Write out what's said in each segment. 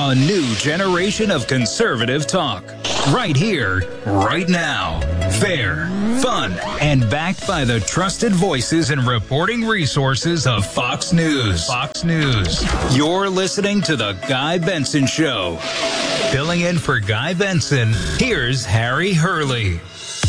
A new generation of conservative talk. Right here, right now. Fair, fun, and backed by the trusted voices and reporting resources of Fox News. Fox News. You're listening to The Guy Benson Show. Filling in for Guy Benson, here's Harry Hurley.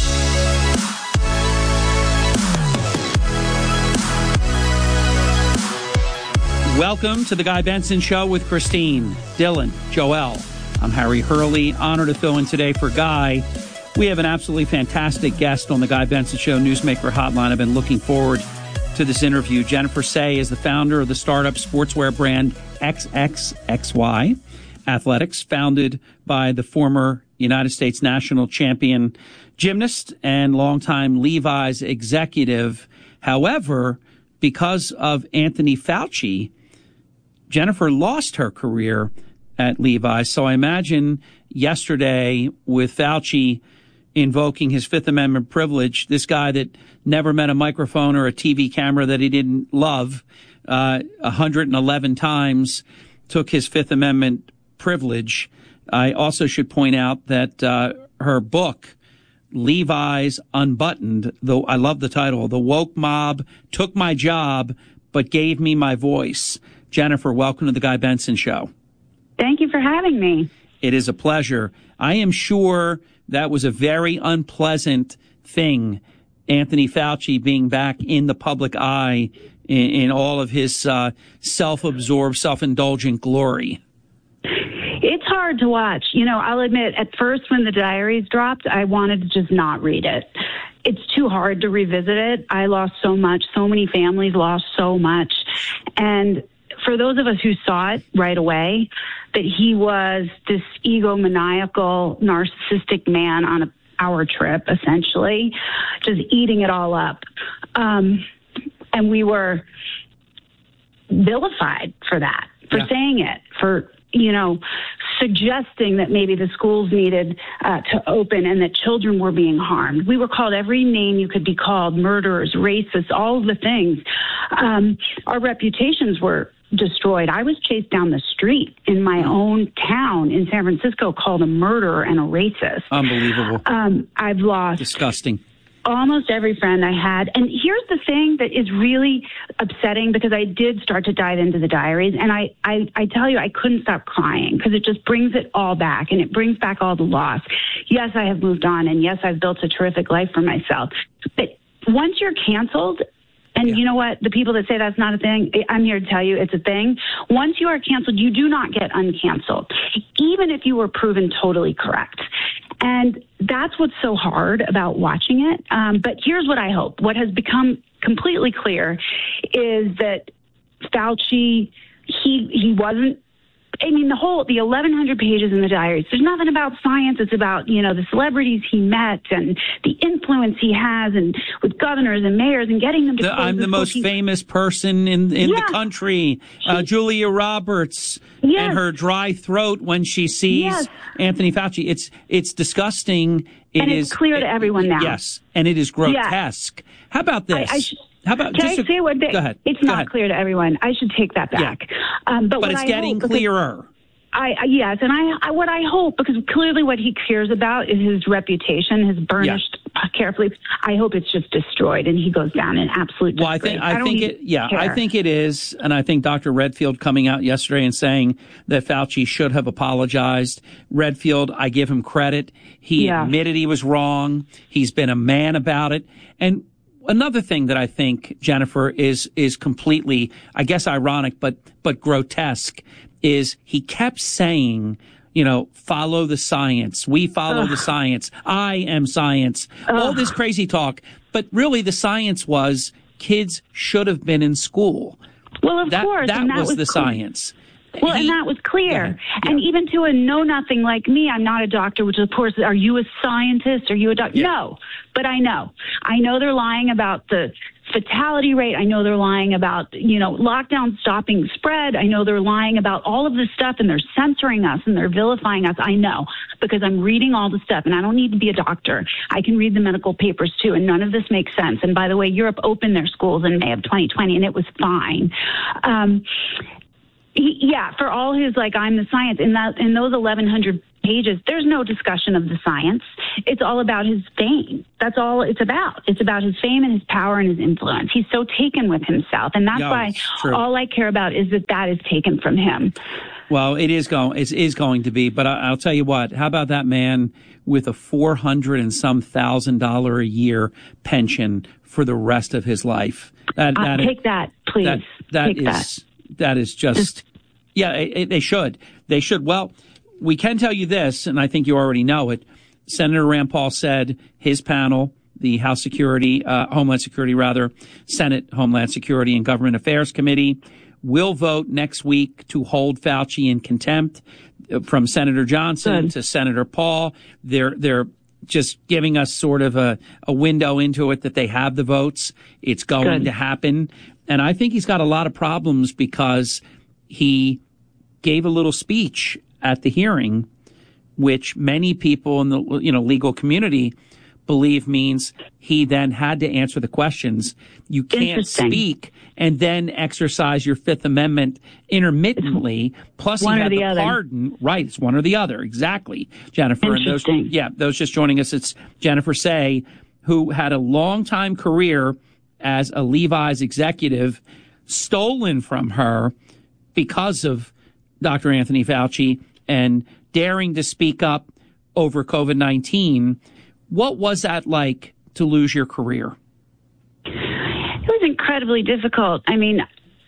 Welcome to the Guy Benson Show with Christine, Dylan, Joel. I'm Harry Hurley, honored to fill in today for Guy. We have an absolutely fantastic guest on the Guy Benson Show Newsmaker Hotline. I've been looking forward to this interview. Jennifer Sey is the founder of the startup sportswear brand XXXY Athletics, founded by the former United States national champion gymnast and longtime Levi's executive. However, because of Anthony Fauci, Jennifer lost her career at Levi's. So I imagine yesterday with Fauci invoking his Fifth Amendment privilege, this guy that never met a microphone or a TV camera that he didn't love 111 times took his Fifth Amendment privilege. I also should point out that her book, Levi's Unbuttoned, though I love the title, The Woke Mob Took My Job but Gave Me My Voice. Jennifer, welcome to the Guy Benson Show. Thank you for having me. It is a pleasure. I am sure that was a very unpleasant thing, Anthony Fauci being back in the public eye in all of his self-absorbed, self-indulgent glory. It's hard to watch. You know, I'll admit, at first when the diaries dropped, I wanted to just not read it. It's too hard to revisit it. I lost so much. So many families lost so much. And for those of us who saw it right away, that he was this egomaniacal, narcissistic man on a power trip, essentially, just eating it all up. And we were vilified for that, for saying it, for, you know, suggesting that maybe the schools needed to open and that children were being harmed. We were called every name you could be called, murderers, racists, all of the things. Our reputations were destroyed. I was chased down the street in my own town in San Francisco, called a murderer and a racist. Unbelievable. I've lost. Disgusting. Almost every friend I had. And here's the thing that is really upsetting, because I did start to dive into the diaries, and I tell you, I couldn't stop crying, because it just brings it all back, and it brings back all the loss. Yes, I have moved on, and yes, I've built a terrific life for myself. But once you're canceled, and you know what? The people that say that's not a thing, I'm here to tell you it's a thing. Once you are canceled, you do not get uncanceled, even if you were proven totally correct. And that's what's so hard about watching it. But here's what I hope. What has become completely clear is that Fauci, he wasn't, I mean, the 1,100 pages in the diaries, there's nothing about science. It's about, you know, the celebrities he met and the influence he has, and with governors and mayors, and getting them to I'm the most famous person in the country. Julia Roberts and her dry throat when she sees Anthony Fauci. It's disgusting. It's clear to everyone now. Yes, and it is grotesque. How about this? How about Can I say one thing? Go ahead. It's not clear to everyone. I should take that back. Yeah. But it's getting clearer. Yes, and what I hope, because clearly what he cares about is his reputation, his burnished carefully. I hope it's just destroyed and he goes down in absolute disgrace. Well, I think it is, and I think Dr. Redfield coming out yesterday and saying that Fauci should have apologized. Redfield, I give him credit. He admitted he was wrong. He's been a man about it. And another thing that I think, Jennifer, is completely, I guess, ironic, but grotesque, is he kept saying, you know, follow the science. We follow the science. I am science. All this crazy talk. But really the science was kids should have been in school. Well, of course. That was the science. Well, and that was clear. And even to a know-nothing like me, I'm not a doctor, which, of course, are you a scientist? Are you a doctor? Yeah. No, but I know. I know they're lying about the fatality rate. I know they're lying about, you know, lockdown stopping spread. I know they're lying about all of this stuff, and they're censoring us and they're vilifying us. I know, because I'm reading all the stuff, and I don't need to be a doctor. I can read the medical papers too, and none of this makes sense. And by the way, Europe opened their schools in May of 2020, and it was fine. For all his, I'm the science, in those 1,100 pages, there's no discussion of the science. It's all about his fame. That's all it's about. It's about his fame and his power and his influence. He's so taken with himself. And that's why all I care about is that is taken from him. Well, it is going to be. But I'll tell you what, how about that man with a $400 and some $1,000 a year pension for the rest of his life? Take that, please. That is just they should. Well, we can tell you this, and I think you already know it. Senator Rand Paul said his panel, the House Homeland Security, Senate Homeland Security and Government Affairs Committee, will vote next week to hold Fauci in contempt. From Senator Johnson to Senator Paul, they're just giving us sort of a window into it that they have the votes. It's going to happen. And I think he's got a lot of problems because he gave a little speech at the hearing, which many people in the legal community believe means he then had to answer the questions. You can't speak and then exercise your Fifth Amendment intermittently. Plus, he had the pardon. Right, it's one or the other. Exactly, Jennifer. And those just joining us, it's Jennifer Say, who had a long-time career as a Levi's executive, stolen from her because of Dr. Anthony Fauci and daring to speak up over COVID-19. What was that like to lose your career? It was incredibly difficult. I mean,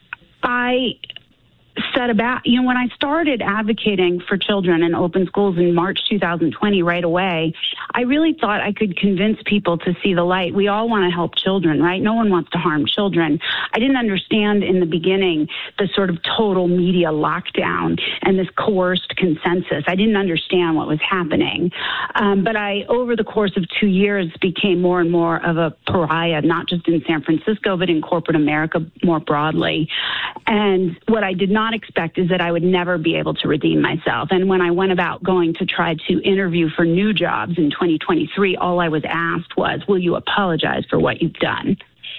I set about, when I started advocating for children in open schools in March 2020 right away, I really thought I could convince people to see the light. We all want to help children, right? No one wants to harm children. I didn't understand in the beginning the sort of total media lockdown and this coerced consensus. I didn't understand what was happening. But I, over the course of 2 years, became more and more of a pariah, not just in San Francisco, but in corporate America more broadly. And what I did not expect is that I would never be able to redeem myself. And when I went about going to try to interview for new jobs in 2023, all I was asked was, will you apologize for what you've done?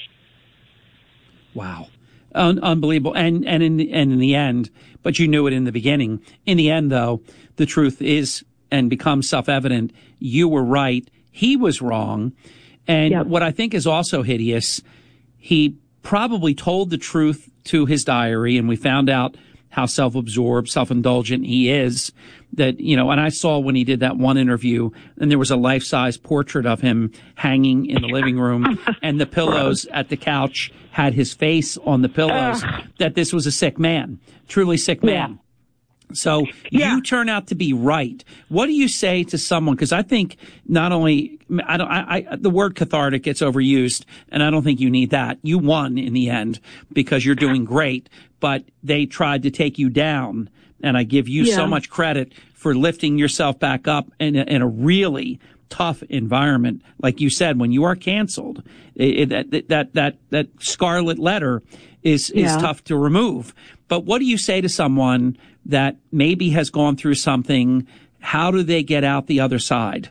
Wow. Unbelievable. And in the end, but you knew it in the beginning. In the end, though, the truth is and becomes self-evident. You were right. He was wrong. And what I think is also hideous, he probably told the truth to his diary, and we found out how self-absorbed, self-indulgent he is. That, and I saw when he did that one interview, and there was a life-size portrait of him hanging in the living room, and the pillows at the couch had his face on the pillows, that this was a sick man, truly sick man. So you turn out to be right. What do you say to someone? Because I think not only the word cathartic gets overused, and I don't think you need that. You won in the end because you're doing great, but they tried to take you down. And I give you so much credit for lifting yourself back up in a really tough environment. Like you said, when you are canceled, that scarlet letter is tough to remove. But what do you say to someone that maybe has gone through something? How do they get out the other side?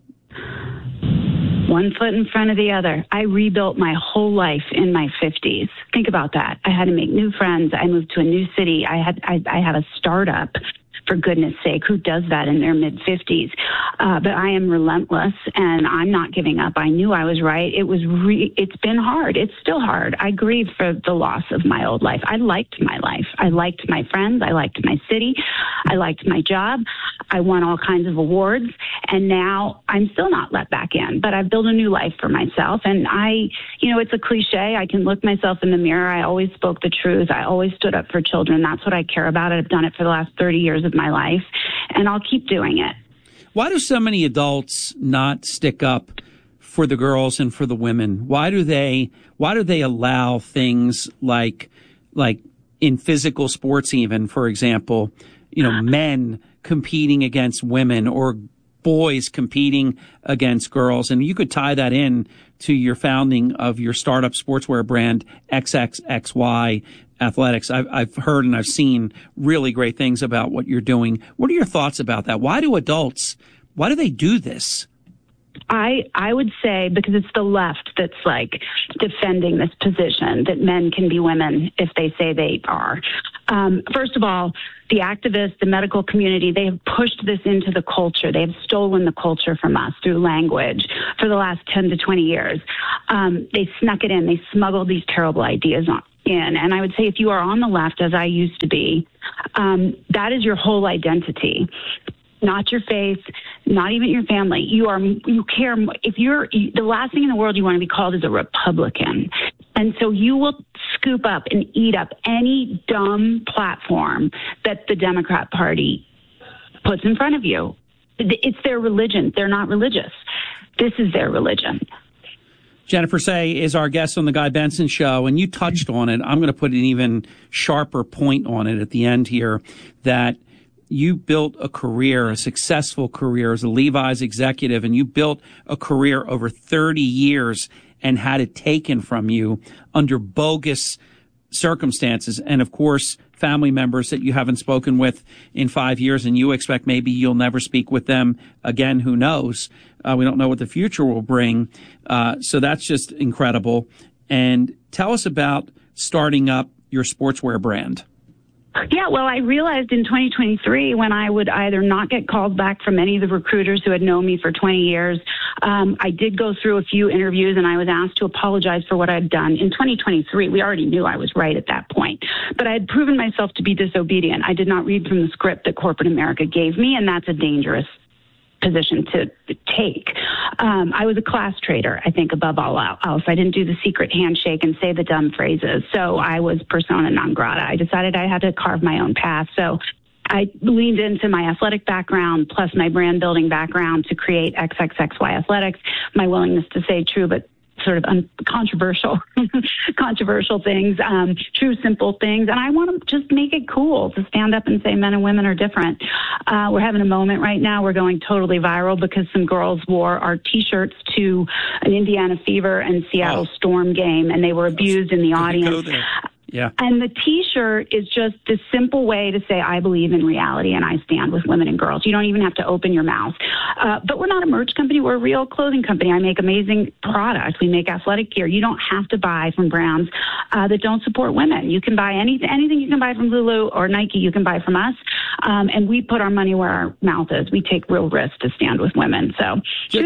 One foot in front of the other. I rebuilt my whole life in my 50s. Think about that. I had to make new friends. I moved to a new city. I had a startup. For goodness sake, who does that in their mid-50s? But I am relentless, and I'm not giving up. I knew I was right. It's been hard. It's still hard. I grieve for the loss of my old life. I liked my life. I liked my friends. I liked my city. I liked my job. I won all kinds of awards, and now I'm still not let back in. But I've built a new life for myself, and it's a cliche. I can look myself in the mirror. I always spoke the truth. I always stood up for children. That's what I care about. I've done it for the last 30 years of my life, and I'll keep doing it. Why do so many adults not stick up for the girls and for the women? Why do they allow things like in physical sports, even, for example, men competing against women or boys competing against girls? And you could tie that in to your founding of your startup sportswear brand, XXXY Athletics. I've heard and I've seen really great things about what you're doing. What are your thoughts about that? Why do they do this? I would say, because it's the left that's like defending this position that men can be women if they say they are. First of all, the activists, the medical community, they have pushed this into the culture. They have stolen the culture from us through language for the last 10 to 20 years. They snuck it in. They smuggled these terrible ideas in. And I would say if you are on the left, as I used to be, that is your whole identity. Not your faith, not even your family. You care. The last thing in the world you want to be called is a Republican. And so you will scoop up and eat up any dumb platform that the Democrat Party puts in front of you. It's their religion. They're not religious. This is their religion. Jennifer Sey is our guest on the Guy Benson Show, and you touched on it. I'm going to put an even sharper point on it at the end here, that you built a career, a successful career as a Levi's executive, and you built a career over 30 years and had it taken from you under bogus circumstances. And of course, family members that you haven't spoken with in 5 years, and you expect maybe you'll never speak with them again. Who knows? We don't know what the future will bring. So that's just incredible. And tell us about starting up your sportswear brand. Yeah, well, I realized in 2023 when I would either not get called back from any of the recruiters who had known me for 20 years. I did go through a few interviews and I was asked to apologize for what I'd done. In 2023, we already knew I was right at that point. But I had proven myself to be disobedient. I did not read from the script that corporate America gave me, and that's a dangerous position to take. I was a class traitor, I think, above all else. I didn't do the secret handshake and say the dumb phrases. So I was persona non grata. I decided I had to carve my own path. So I leaned into my athletic background plus my brand building background to create XXXY Athletics, my willingness to say true but sort of controversial things, true, simple things. And I want to just make it cool to stand up and say men and women are different. We're having a moment right now. We're going totally viral because some girls wore our T-shirts to an Indiana Fever and Seattle Storm game, and they were abused in the audience. Yeah. And the T-shirt is just this simple way to say, I believe in reality and I stand with women and girls. You don't even have to open your mouth. But we're not a merch company. We're a real clothing company. I make amazing product. We make athletic gear. You don't have to buy from brands that don't support women. You can buy anything you can buy from Lulu or Nike, you can buy from us. And we put our money where our mouth is. We take real risks to stand with women. So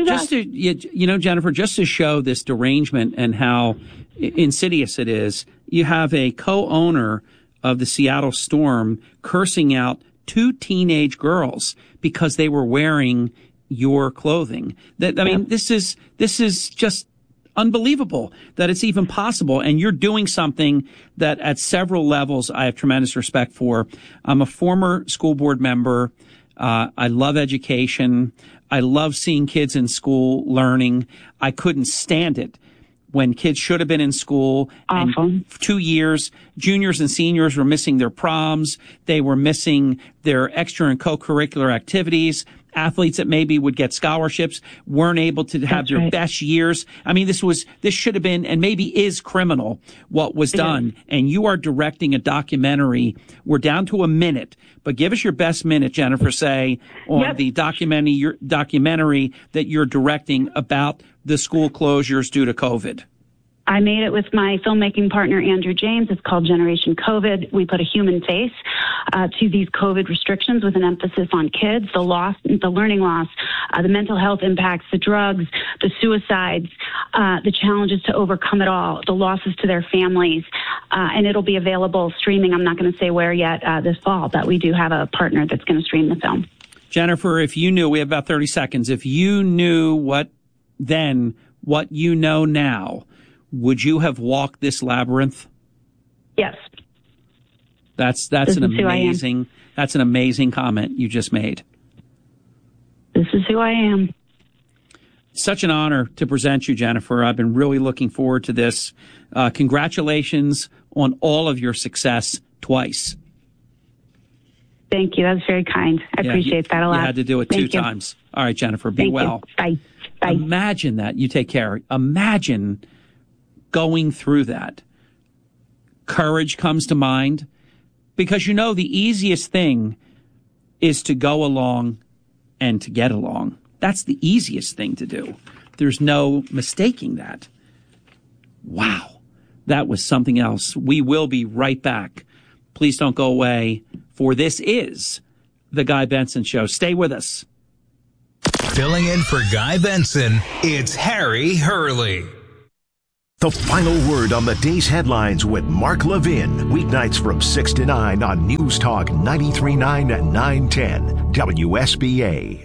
Jennifer, just to show this derangement and how insidious it is, you have a co-owner of the Seattle Storm cursing out 2 teenage girls because they were wearing your clothing. Mean, this is just unbelievable that it's even possible. And you're doing something that at several levels I have tremendous respect for. I'm a former school board member. I love education. I love seeing kids in school learning. I couldn't stand it when kids should have been in school. And 2 years, juniors and seniors were missing their proms. They were missing their extra and co-curricular activities. Athletes that maybe would get scholarships weren't able to have their best years. I mean, this should have been, and maybe is criminal, what was done. And you are directing a documentary. We're down to a minute, but give us your best minute, Jennifer Sey, on the documentary that you're directing about the school closures due to COVID. I made it with my filmmaking partner, Andrew James. It's called Generation COVID. We put a human face to these COVID restrictions with an emphasis on kids, the loss, the learning loss, the mental health impacts, the drugs, the suicides, the challenges to overcome it all, the losses to their families. And it'll be available streaming. I'm not going to say where yet this fall, but we do have a partner that's going to stream the film. Jennifer, if you knew, we have about 30 seconds, if you knew what you know now, would you have walked this labyrinth? Yes. That's an amazing comment you just made. This is who I am. Such an honor to present you, Jennifer. I've been really looking forward to this. Congratulations on all of your success twice. Thank you. That's very kind. I appreciate that a lot. You had to do it two times. All right, Jennifer, be well. Bye. Bye. Imagine that. You take care. Imagine going through that. Courage comes to mind because, the easiest thing is to go along and to get along. That's the easiest thing to do. There's no mistaking that. Wow. That was something else. We will be right back. Please don't go away, for this is The Guy Benson Show. Stay with us. Filling in for Guy Benson, it's Harry Hurley. The final word on the day's headlines with Mark Levin. Weeknights from 6 to 9 on News Talk 93.9 and 910 WSBA.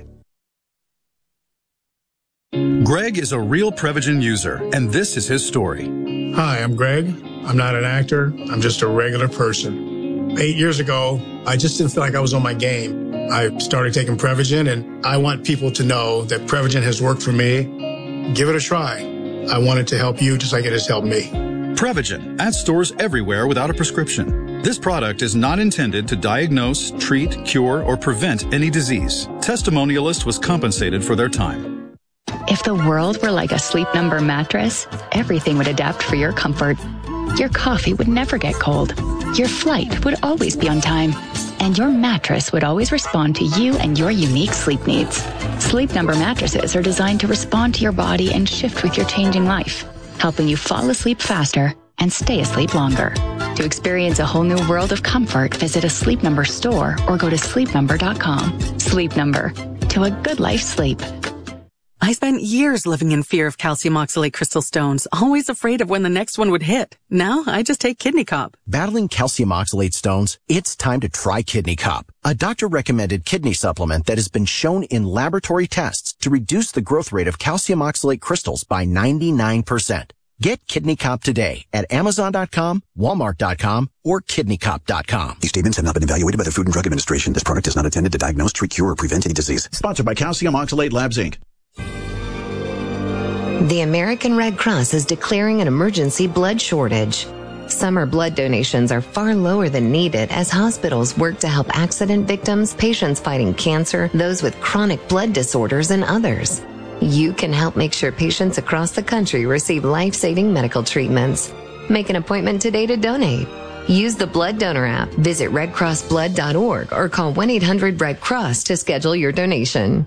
Greg is a real Prevagen user, and this is his story. Hi, I'm Greg. I'm not an actor. I'm just a regular person. 8 years ago, I just didn't feel like I was on my game. I started taking Prevagen, and I want people to know that Prevagen has worked for me. Give it a try. I want it to help you just like it has helped me. Prevagen, at stores everywhere without a prescription. This product is not intended to diagnose, treat, cure, or prevent any disease. Testimonialist was compensated for their time. If the world were like a Sleep Number mattress, everything would adapt for your comfort. Your coffee would never get cold. Your flight would always be on time. And your mattress would always respond to you and your unique sleep needs. Sleep Number mattresses are designed to respond to your body and shift with your changing life, helping you fall asleep faster and stay asleep longer. To experience a whole new world of comfort, visit a Sleep Number store or go to sleepnumber.com. Sleep Number. To a good life sleep. I spent years living in fear of calcium oxalate crystal stones, always afraid of when the next one would hit. Now, I just take Kidney Cop. Battling calcium oxalate stones? It's time to try Kidney Cop, a doctor-recommended kidney supplement that has been shown in laboratory tests to reduce the growth rate of calcium oxalate crystals by 99%. Get Kidney Cop today at Amazon.com, Walmart.com, or KidneyCop.com. These statements have not been evaluated by the Food and Drug Administration. This product is not intended to diagnose, treat, cure, or prevent any disease. Sponsored by Calcium Oxalate Labs, Inc. The American Red Cross is declaring an emergency blood shortage. Summer blood donations are far lower than needed as hospitals work to help accident victims, patients fighting cancer, those with chronic blood disorders, and others. You can help make sure patients across the country receive life-saving medical treatments. Make an appointment today to donate. Use the Blood Donor app, visit redcrossblood.org, or call 1-800-RED-CROSS to schedule your donation.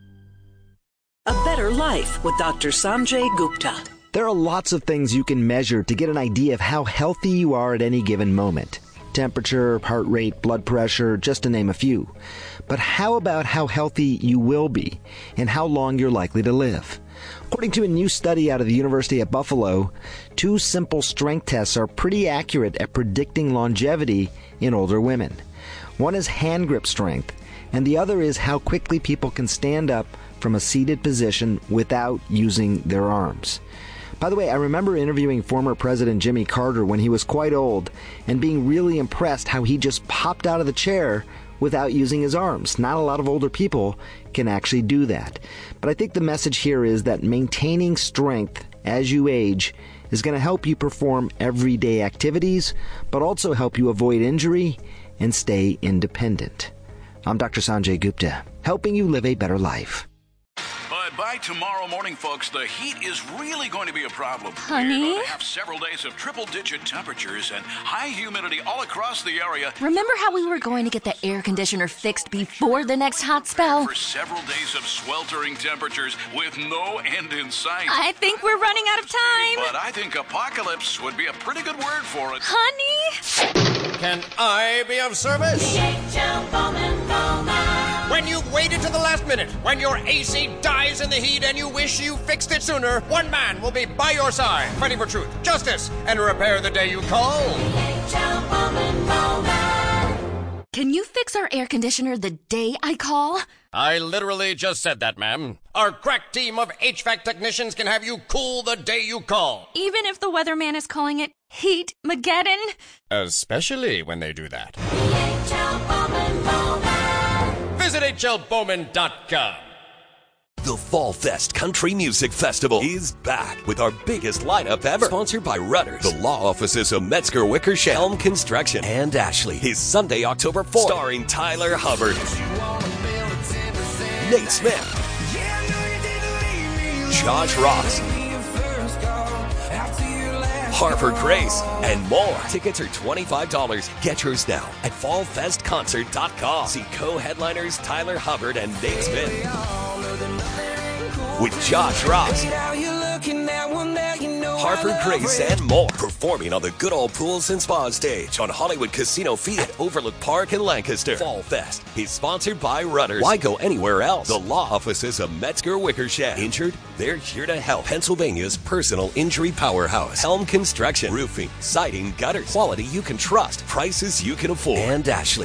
A Better Life with Dr. Sanjay Gupta. There are lots of things you can measure to get an idea of how healthy you are at any given moment. Temperature, heart rate, blood pressure, just to name a few. But how about how healthy you will be and how long you're likely to live? According to a new study out of the University at Buffalo, 2 simple strength tests are pretty accurate at predicting longevity in older women. One is hand grip strength, and the other is how quickly people can stand up from a seated position without using their arms. By the way, I remember interviewing former President Jimmy Carter when he was quite old and being really impressed how he just popped out of the chair without using his arms. Not a lot of older people can actually do that. But I think the message here is that maintaining strength as you age is going to help you perform everyday activities, but also help you avoid injury and stay independent. I'm Dr. Sanjay Gupta, helping you live a better life. But by tomorrow morning, folks, the heat is really going to be a problem. Honey? We're going to have several days of triple-digit temperatures and high humidity all across the area. Remember how we were going to get the air conditioner fixed before the next hot spell? For several days of sweltering temperatures with no end in sight. I think we're running out of time. But I think apocalypse would be a pretty good word for it. Honey? Can I be of service? DHL Bowman. When you've waited to the last minute, when your AC dies in the heat and you wish you fixed it sooner, one man will be by your side, fighting for truth, justice, and repair the day you call. DHL Bowman. Can you fix our air conditioner the day I call? I literally just said that, ma'am. Our crack team of HVAC technicians can have you cool the day you call. Even if the weatherman is calling it Heat-mageddon? Especially when they do that. DHL Bowman. Visit HLBowman.com. The Fall Fest Country Music Festival is back with our biggest lineup ever. Sponsored by Rudders, the law offices of Metzger Wickersham, Helm Construction, and Ashley. Is Sunday, October 4th. Starring Tyler Hubbard, Nate Smith, Josh Ross, Harper Grace, and more. Tickets are $25. Get yours now at fallfestconcert.com. See co-headliners Tyler Hubbard and Nate Smith. with Josh Ross, Harper Grace, and more, performing on the Good Old Pools and Spa stage on Hollywood Casino Field at Overlook Park in Lancaster. Fall Fest is sponsored by Rudders. Why go anywhere else? The law offices of Metzger Wickersham. Injured? They're here to help. Pennsylvania's personal injury powerhouse. Helm Construction. Roofing, siding, gutters. Quality you can trust. Prices you can afford. And Ashley.